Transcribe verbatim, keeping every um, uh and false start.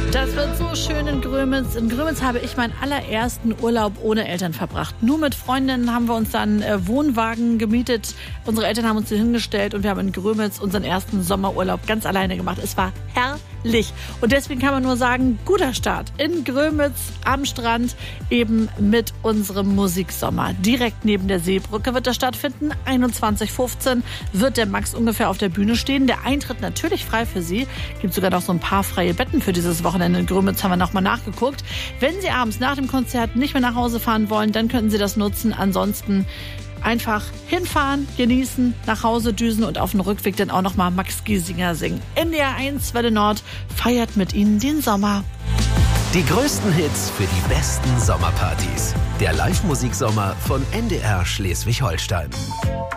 Das wird so schön in Grömitz. In Grömitz habe ich meinen allerersten Urlaub ohne Eltern verbracht. Nur mit Freundinnen haben wir uns dann äh, Wohnwagen gemietet. Unsere Eltern haben uns hier hingestellt und wir haben in Grömitz unseren ersten Sommerurlaub ganz alleine gemacht. Es war herrlich. Und deswegen kann man nur sagen, guter Start in Grömitz am Strand, eben mit unserem Musiksommer. Direkt neben der Seebrücke wird das stattfinden. einundzwanzig Uhr fünfzehn wird der Max ungefähr auf der Bühne stehen. Der Eintritt natürlich frei für Sie. Gibt sogar noch so ein paar freie Betten für dieses Wochenende. In Grömitz haben wir nochmal nachgeguckt. Wenn Sie abends nach dem Konzert nicht mehr nach Hause fahren wollen, dann könnten Sie das nutzen. Ansonsten einfach hinfahren, genießen, nach Hause düsen und auf dem Rückweg dann auch nochmal Max Giesinger singen. N D R eins Welle Nord feiert mit Ihnen den Sommer. Die größten Hits für die besten Sommerpartys. Der Live-Musiksommer von N D R Schleswig-Holstein.